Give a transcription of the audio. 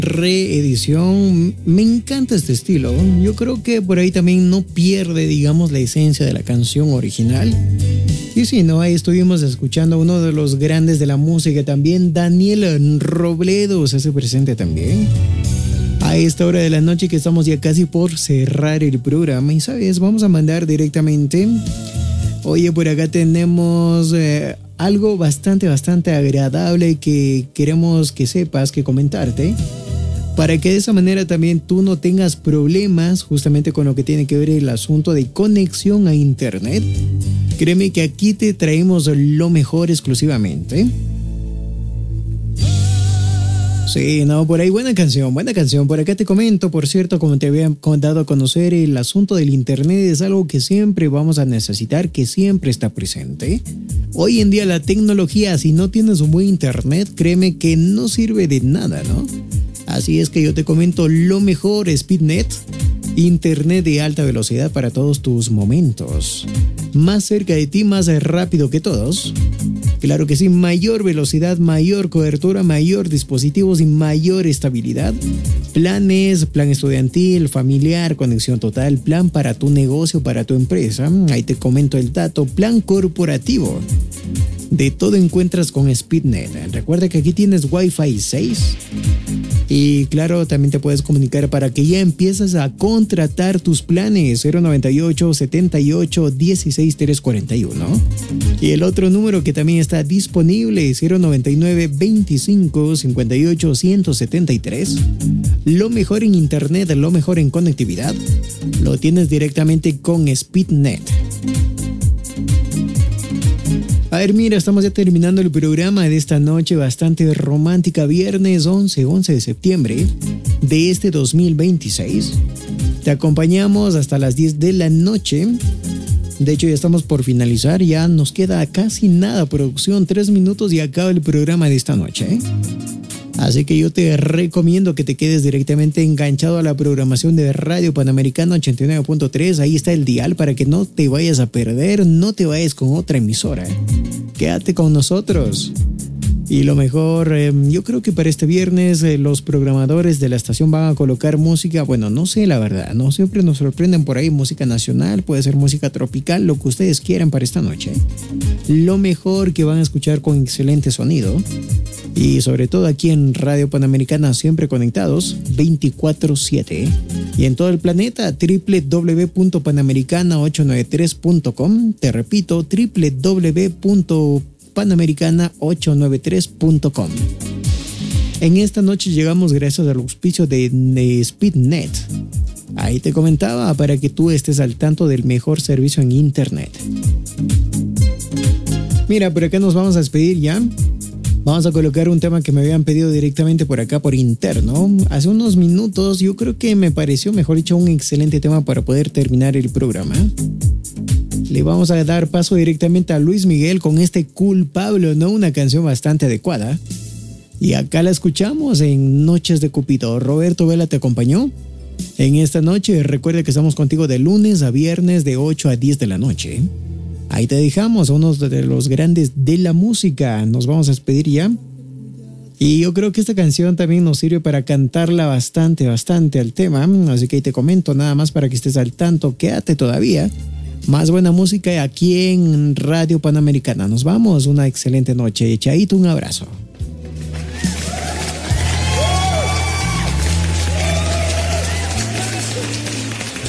reedición. Me encanta este estilo. Yo creo que por ahí también no pierde, digamos, la esencia de la canción original. Y sí, ¿no? Ahí estuvimos escuchando a uno de los grandes de la música también, Daniel Robledo, se hace presente también. A esta hora de la noche que estamos ya casi por cerrar el programa. Y sabes, vamos a mandar directamente. Oye, por acá tenemos algo bastante agradable que queremos que sepas, que comentarte. Para que de esa manera también tú no tengas problemas justamente con lo que tiene que ver el asunto de conexión a internet. Créeme que aquí te traemos lo mejor exclusivamente. Sí, no, por ahí buena canción. Por acá te comento, por cierto, como te había dado a conocer, el asunto del internet es algo que siempre vamos a necesitar, que siempre está presente. Hoy en día la tecnología, si no tienes un buen internet, créeme que no sirve de nada, ¿no? Así es que yo te comento lo mejor, SpeedNet, internet de alta velocidad para todos tus momentos. Más cerca de ti, más rápido que todos. Claro que sí, mayor velocidad, mayor cobertura, mayor dispositivos y mayor estabilidad. Planes, plan estudiantil, familiar, conexión total, plan para tu negocio, para tu empresa. Ahí te comento el dato, plan corporativo. De todo encuentras con SpeedNet. Recuerda que aquí tienes Wi-Fi 6. Y claro, también te puedes comunicar para que ya empieces a contratar tus planes. 098 78 16 341. Y el otro número que también está disponible, 099 25 58 173. Lo mejor en internet, lo mejor en conectividad, lo tienes directamente con SpeedNet. A ver, mira, estamos ya terminando el programa de esta noche bastante romántica, viernes 11 de septiembre de este 2026. Te acompañamos hasta las 10 de la noche. De hecho, ya estamos por finalizar, ya nos queda casi nada, producción, 3 minutos y acaba el programa de esta noche. Así que yo te recomiendo que te quedes directamente enganchado a la programación de Radio Panamericana 89.3. Ahí está el dial para que no te vayas a perder, no te vayas con otra emisora. Quédate con nosotros. Y lo mejor, yo creo que para este viernes los programadores de la estación van a colocar música, bueno, no sé la verdad, no siempre nos sorprenden por ahí, música nacional, puede ser música tropical, lo que ustedes quieran para esta noche. Lo mejor que van a escuchar con excelente sonido. Y sobre todo aquí en Radio Panamericana, siempre conectados 24/7. Y en todo el planeta, www.panamericana893.com. Te repito, www.panamericana893.com. En esta noche llegamos gracias al auspicio de SpeedNet. Ahí te comentaba para que tú estés al tanto del mejor servicio en internet. Mira, por acá nos vamos a despedir ya. Vamos a colocar un tema que me habían pedido directamente por acá, por interno. Hace unos minutos yo creo que me pareció, mejor dicho, un excelente tema para poder terminar el programa. Le vamos a dar paso directamente a Luis Miguel con este Culpable, ¿no? Una canción bastante adecuada. Y acá la escuchamos en Noches de Cupido. Roberto Vela te acompañó en esta noche. Recuerda que estamos contigo de lunes a viernes de 8 a 10 de la noche. Ahí te dejamos a uno de los grandes de la música. Nos vamos a despedir ya. Y yo creo que esta canción también nos sirve para cantarla bastante al tema. Así que ahí te comento nada más para que estés al tanto. Quédate todavía. Más buena música aquí en Radio Panamericana. Nos vamos. Una excelente noche. Chaito, un abrazo.